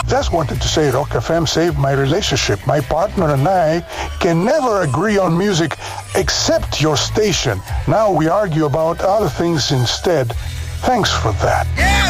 Just wanted to say Rock FM saved my relationship. My partner and I can never agree on music except your station. Now we argue about other things instead. Thanks for that. Yeah!